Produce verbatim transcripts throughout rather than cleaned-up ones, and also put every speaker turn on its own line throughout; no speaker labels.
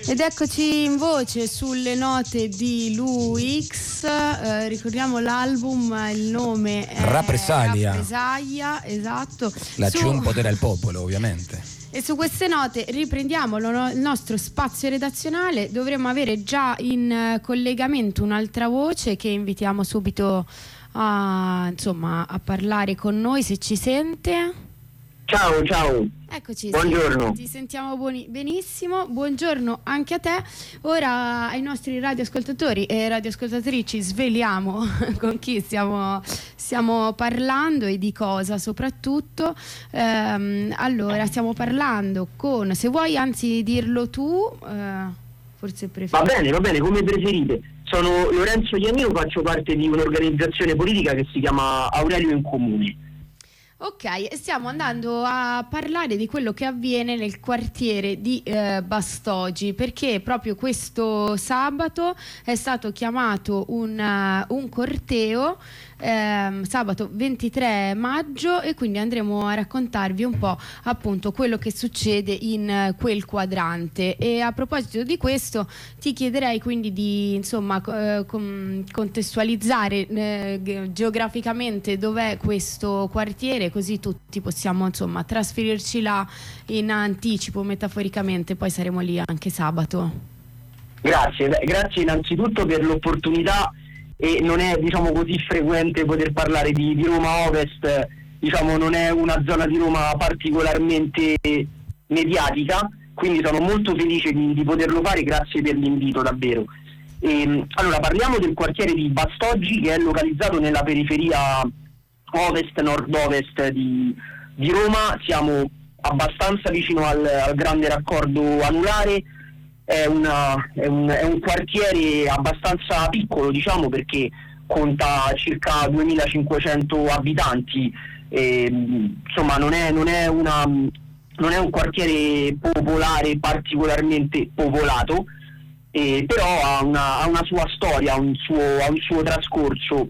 Ed eccoci in voce sulle note di Luix, eh, ricordiamo l'album, il nome è
Rappresaglia.
Rappresaglia, esatto.
La
Su...
un potere al popolo, ovviamente.
E su queste note riprendiamo lo, il nostro spazio redazionale. Dovremmo avere già in collegamento un'altra voce che invitiamo subito a, insomma, a parlare con noi, se ci sente.
Ciao, ciao.
Eccoci,
buongiorno.
Sì, ti sentiamo buoni, benissimo. Buongiorno anche a te. Ora ai nostri radioascoltatori e radioascoltatrici sveliamo con chi stiamo, stiamo parlando e di cosa soprattutto. Ehm, allora, stiamo parlando con, se vuoi anzi dirlo tu, eh, forse preferisci.
Va bene, va bene, come preferite. Sono Lorenzo Iannino, faccio parte di un'organizzazione politica che si chiama Aurelio in Comune.
Ok, e stiamo andando a parlare di quello che avviene nel quartiere di eh, Bastogi, perché proprio questo sabato è stato chiamato un, uh, un corteo, eh, sabato ventitré maggio, e quindi andremo a raccontarvi un po' appunto quello che succede in uh, quel quadrante. E a proposito di questo ti chiederei quindi di insomma uh, com- contestualizzare uh, geograficamente dov'è questo quartiere, così tutti possiamo insomma trasferirci là in anticipo, metaforicamente, poi saremo lì anche sabato.
Grazie, grazie innanzitutto per l'opportunità, e non è diciamo così frequente poter parlare di, di Roma Ovest, diciamo non è una zona di Roma particolarmente mediatica, quindi sono molto felice di, di poterlo fare, grazie per l'invito davvero. E, allora parliamo del quartiere di Bastogi, che è localizzato nella periferia ovest-nord-ovest di, di Roma. Siamo abbastanza vicino al, al grande raccordo anulare. È, una, è, un, è un quartiere abbastanza piccolo, diciamo, perché conta circa duemilacinquecento abitanti, e, insomma non è, non è una non è un quartiere popolare particolarmente popolato, eh, però ha una, ha una sua storia, ha un suo, ha un suo trascorso.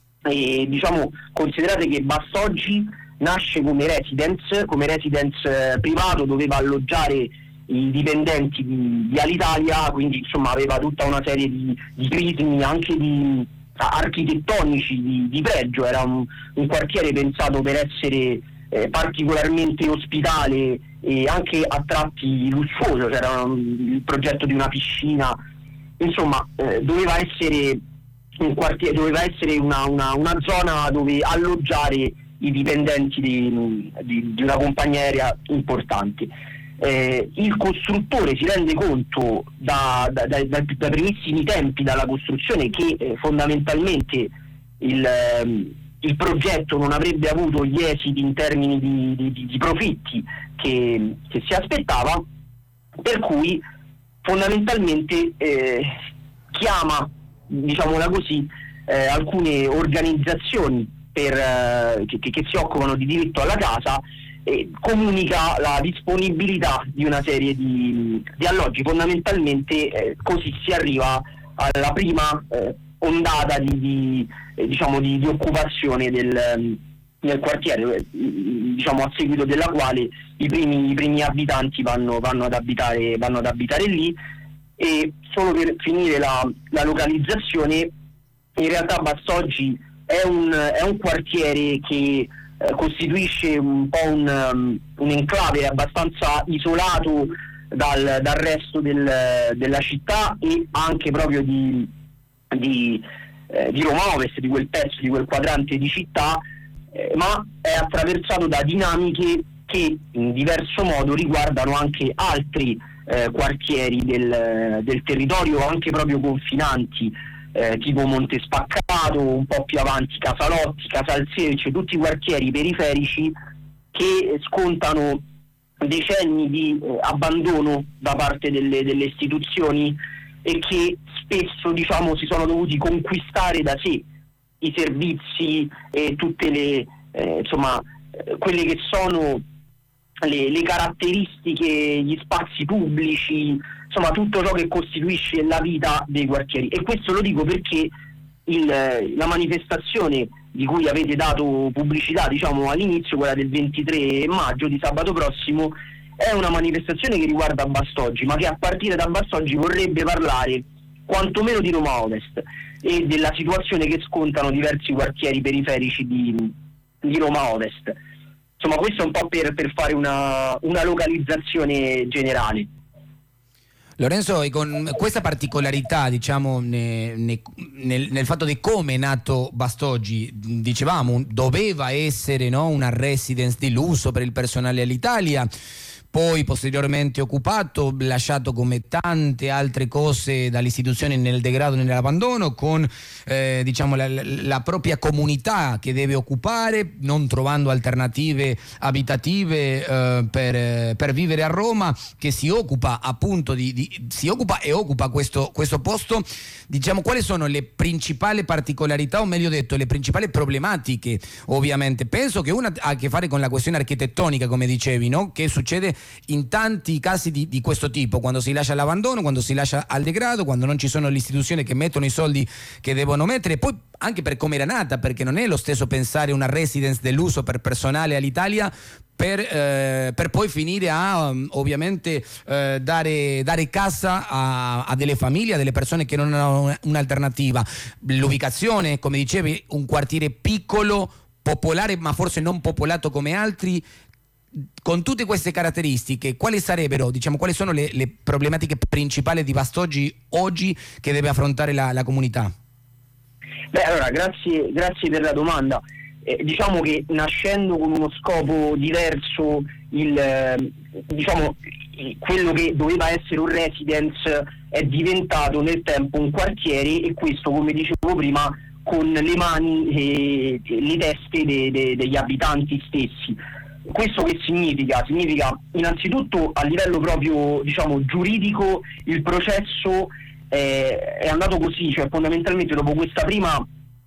E, diciamo, considerate che Bastogi nasce come residence, come residence eh, privato, doveva alloggiare i dipendenti di, di Alitalia, quindi insomma aveva tutta una serie di, di crismi anche di architettonici di, di pregio. Era un, un quartiere pensato per essere eh, particolarmente ospitale e anche a tratti lussuoso. C'era un, il progetto di una piscina, insomma eh, doveva essere un quartiere, doveva essere una, una, una zona dove alloggiare i dipendenti di, di, di una compagnia aerea importante. Eh, il costruttore si rende conto da, da, da, da, dai primissimi tempi, dalla costruzione, che eh, fondamentalmente il, eh, il progetto non avrebbe avuto gli esiti in termini di, di, di profitti che, che si aspettava, per cui fondamentalmente eh, chiama, diciamola così, eh, alcune organizzazioni per, eh, che, che si occupano di diritto alla casa, e comunica la disponibilità di una serie di, di alloggi. Fondamentalmente eh, così si arriva alla prima eh, ondata di, di, eh, diciamo di, di occupazione del, del quartiere, eh, diciamo a seguito della quale i primi, i primi abitanti vanno, vanno, ad abitare, vanno ad abitare lì. E solo per finire la, la localizzazione, in realtà Bastogi è un, è un quartiere che eh, costituisce un po' un, um, un enclave abbastanza isolato dal, dal resto del, della città, e anche proprio di, di, eh, di Roma Ovest, di quel pezzo, di quel quadrante di città, eh, ma è attraversato da dinamiche che in diverso modo riguardano anche altri Eh, quartieri del, del territorio, anche proprio confinanti, eh, tipo Montespaccato, un po' più avanti Casalotti, Casalserice, tutti quartieri periferici che scontano decenni di eh, abbandono da parte delle, delle istituzioni, e che spesso, diciamo, si sono dovuti conquistare da sé i servizi e tutte le eh, insomma eh, quelle che sono Le, le caratteristiche, gli spazi pubblici, insomma tutto ciò che costituisce la vita dei quartieri. E questo lo dico perché il, la manifestazione di cui avete dato pubblicità, diciamo all'inizio, quella del ventitré maggio, di sabato prossimo, è una manifestazione che riguarda Bastoggi, ma che a partire da Bastoggi vorrebbe parlare quantomeno di Roma Ovest e della situazione che scontano diversi quartieri periferici di, di Roma Ovest. Insomma, questo è un po' per, per fare una, una localizzazione generale.
Lorenzo, e con questa particolarità, diciamo, ne, ne, nel, nel fatto di come è nato Bastoggi, dicevamo, doveva essere, no, una residence di lusso per il personale all'Italia, poi posteriormente occupato, lasciato come tante altre cose dall'istituzione nel degrado e nell'abbandono, con eh, diciamo la, la propria comunità che deve occupare, non trovando alternative abitative eh, per, per vivere a Roma, che si occupa appunto di, di si occupa e occupa questo, questo posto. Diciamo, quali sono le principali particolarità, o meglio detto le principali problematiche? Ovviamente penso che una ha a che fare con la questione architettonica, come dicevi, no? Che succede in tanti casi di, di questo tipo, quando si lascia all'abbandono, quando si lascia al degrado, quando non ci sono le istituzioni che mettono i soldi che devono mettere, e poi anche per come era nata, perché non è lo stesso pensare una residence dell'uso per personale all'Italia per, eh, per poi finire a um, ovviamente eh, dare, dare casa a, a delle famiglie, a delle persone che non hanno un'alternativa. L'ubicazione, come dicevi, un quartiere piccolo, popolare, ma forse non popolato come altri. Con tutte queste caratteristiche, quali sarebbero, diciamo, quali sono le, le problematiche principali di Bastoggi oggi che deve affrontare la, la comunità?
Beh, allora, grazie, grazie per la domanda. Eh, diciamo che nascendo con uno scopo diverso, il, eh, diciamo, quello che doveva essere un residence è diventato nel tempo un quartiere, e questo, come dicevo prima, con le mani e le teste de, de, degli abitanti stessi. Questo che significa? Significa innanzitutto a livello proprio, diciamo, giuridico, il processo eh, è andato così, cioè fondamentalmente dopo questa prima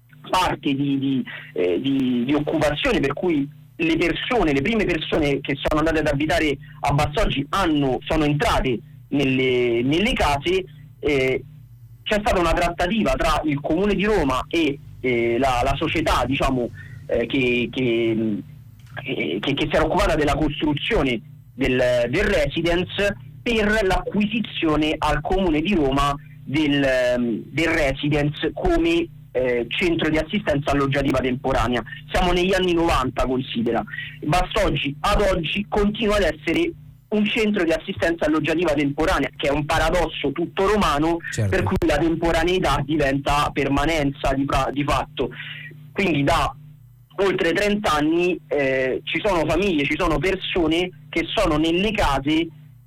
parte di, di, eh, di, di occupazione, per cui le persone, le prime persone che sono andate ad abitare a Bastoggi hanno, sono entrate nelle, nelle case, eh, c'è stata una trattativa tra il Comune di Roma e eh, la, la società, diciamo, eh, che, che Che, che si era occupata della costruzione del, del residence, per l'acquisizione al Comune di Roma del, del residence come eh, centro di assistenza alloggiativa temporanea. Siamo negli anni novanta, considera. Bastoggi ad oggi continua ad essere un centro di assistenza alloggiativa temporanea, che è un paradosso tutto romano, certo, per cui la temporaneità diventa permanenza di, di fatto. Quindi da oltre trenta anni eh, ci sono famiglie, ci sono persone che sono nelle case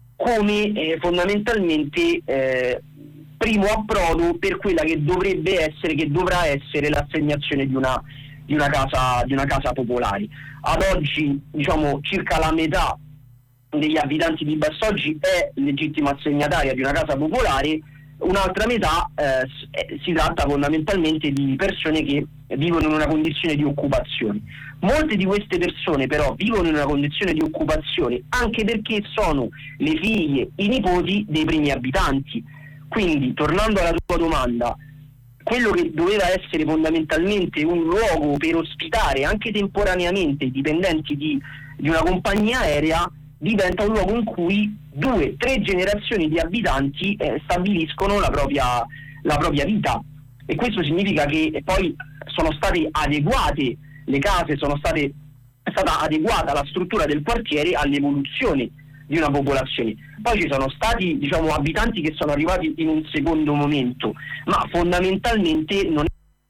come eh, fondamentalmente eh, primo approdo per quella che dovrebbe essere, che dovrà essere l'assegnazione di una, di una casa, di una casa popolare. Ad oggi, diciamo, circa la metà degli abitanti di Bastoggi è legittima assegnataria di una casa popolare, un'altra metà eh, si tratta fondamentalmente di persone che vivono in una condizione di occupazione. Molte di queste persone però vivono in una condizione di occupazione anche perché sono le figlie, i nipoti dei primi abitanti. Quindi, tornando alla tua domanda, quello che doveva essere fondamentalmente un luogo per ospitare anche temporaneamente i dipendenti di, di una compagnia aerea diventa un luogo in cui due, tre generazioni di abitanti eh, stabiliscono la propria, la propria vita, e questo significa che poi sono state adeguate le case, sono state, è stata adeguata la struttura del quartiere all'evoluzione di una popolazione. Poi ci sono stati, diciamo, abitanti che sono arrivati in un secondo momento, ma fondamentalmente non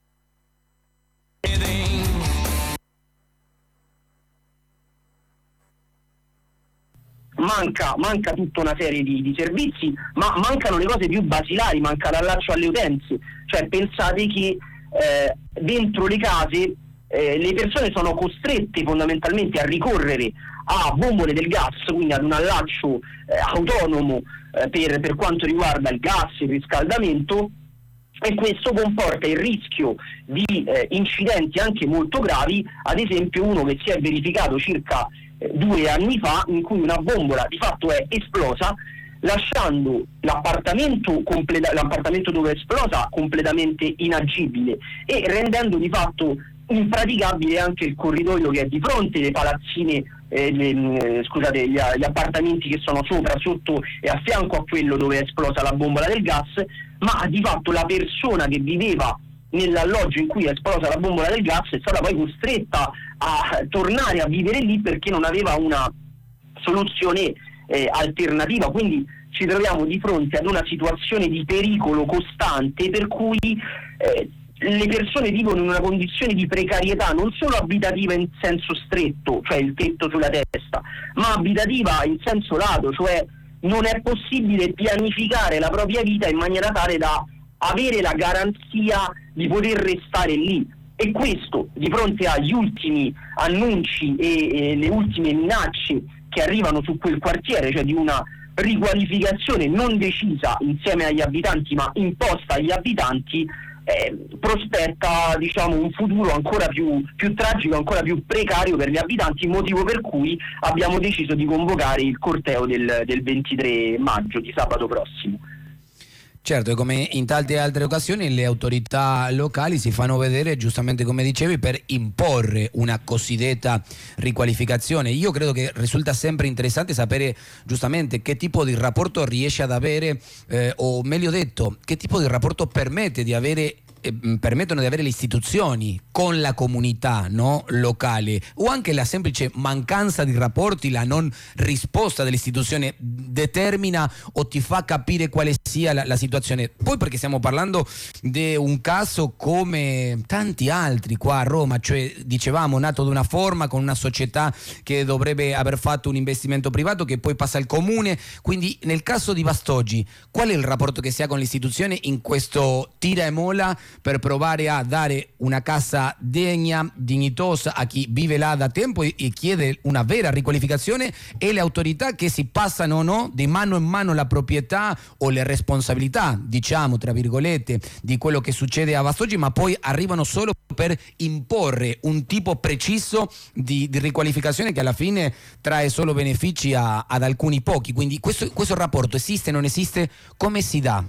Manca, manca tutta una serie di, di servizi, ma mancano le cose più basilari, manca l'allaccio alle utenze. Cioè, pensate che eh, dentro le case eh, le persone sono costrette fondamentalmente a ricorrere a bombole del gas, quindi ad un allaccio eh, autonomo eh, per, per quanto riguarda il gas, il riscaldamento, e questo comporta il rischio di eh, incidenti anche molto gravi, ad esempio uno che si è verificato circa due anni fa, in cui una bombola di fatto è esplosa, lasciando l'appartamento, completa, l'appartamento dove è esplosa completamente inagibile e rendendo di fatto impraticabile anche il corridoio che è di fronte, le palazzine, eh, le, eh, scusate, gli, gli appartamenti che sono sopra, sotto e a fianco a quello dove è esplosa la bombola del gas, ma di fatto la persona che viveva nell'alloggio in cui è esplosa la bombola del gas è stata poi costretta a tornare a vivere lì perché non aveva una soluzione eh, alternativa. Quindi ci troviamo di fronte ad una situazione di pericolo costante, per cui eh, le persone vivono in una condizione di precarietà non solo abitativa in senso stretto, cioè il tetto sulla testa, ma abitativa in senso lato, cioè non è possibile pianificare la propria vita in maniera tale da avere la garanzia di poter restare lì. E questo, di fronte agli ultimi annunci e, e le ultime minacce che arrivano su quel quartiere, cioè di una riqualificazione non decisa insieme agli abitanti ma imposta agli abitanti, eh, prospetta, diciamo, un futuro ancora più, più tragico, ancora più precario per gli abitanti, motivo per cui abbiamo deciso di convocare il corteo del, del ventitré maggio, di sabato prossimo.
Certo, e come in tante altre occasioni le autorità locali si fanno vedere, giustamente come dicevi, per imporre una cosiddetta riqualificazione. Io credo che risulta sempre interessante sapere giustamente che tipo di rapporto riesce ad avere, eh, o meglio detto, che tipo di rapporto permette di avere eh, permettono di avere le istituzioni con la comunità, no, locale, o anche la semplice mancanza di rapporti, la non risposta dell'istituzione determina o ti fa capire quale sia la, la situazione. Poi perché stiamo parlando di un caso come tanti altri qua a Roma, cioè dicevamo nato da una forma con una società che dovrebbe aver fatto un investimento privato che poi passa al comune. Quindi nel caso di Bastoggi qual è il rapporto che si ha con l'istituzione in questo tira e mola per provare a dare una casa degna, dignitosa a chi vive là da tempo e, e chiede una vera riqualificazione, e le autorità che si passano o no di mano in mano la proprietà o le responsabilità, diciamo tra virgolette, di quello che succede a Bastoggi, ma poi arrivano solo per imporre un tipo preciso di, di riqualificazione che alla fine trae solo benefici a, ad alcuni pochi. Quindi questo, questo rapporto esiste, non esiste, come si dà?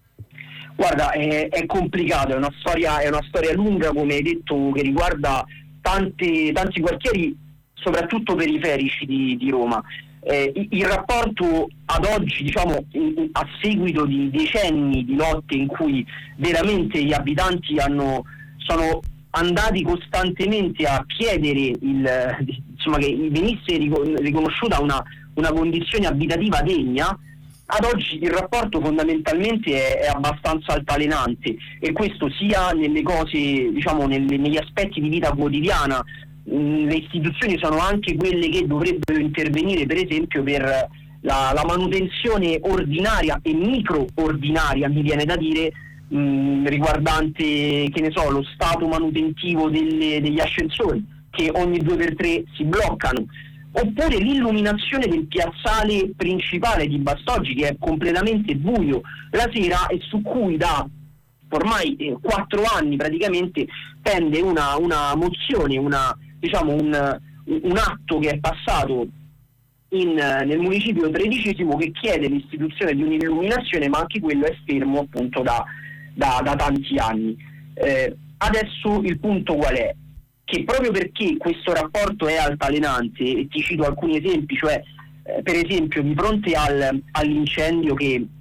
Guarda, è, è complicato, è una storia, è una storia lunga, come hai detto, che riguarda tante, tanti quartieri, soprattutto periferici di, di Roma. Eh, il rapporto ad oggi, diciamo, in, a seguito di decenni di lotte in cui veramente gli abitanti hanno, sono andati costantemente a chiedere il, insomma, che venisse riconosciuta una, una condizione abitativa degna, ad oggi il rapporto fondamentalmente è, è abbastanza altalenante, e questo sia nelle cose, diciamo, nelle, negli aspetti di vita quotidiana. Mh, le istituzioni sono anche quelle che dovrebbero intervenire, per esempio, per la, la manutenzione ordinaria e micro-ordinaria, mi viene da dire, mh, riguardante, che ne so, lo stato manutentivo delle, degli ascensori, che ogni due per tre si bloccano. Oppure l'illuminazione del piazzale principale di Bastoggi, che è completamente buio la sera e su cui da ormai eh, quattro anni praticamente pende una, una mozione, una, diciamo un, un atto che è passato in, nel municipio tredicesimo, che chiede l'istituzione di un'illuminazione, ma anche quello è fermo appunto da, da, da tanti anni. Eh, adesso il punto qual è? Che proprio perché questo rapporto è altalenante, e ti cito alcuni esempi, cioè eh, per esempio di fronte al, all'incendio che